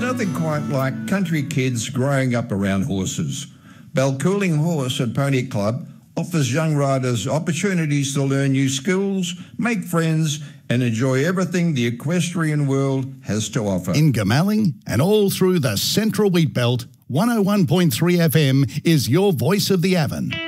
nothing quite like country kids growing up around horses. Balcooling Horse at Pony Club offers young riders opportunities to learn new skills, make friends, and enjoy everything the equestrian world has to offer. In Goomalling and all through the Central Wheatbelt, 101.3 FM is your voice of the Avon.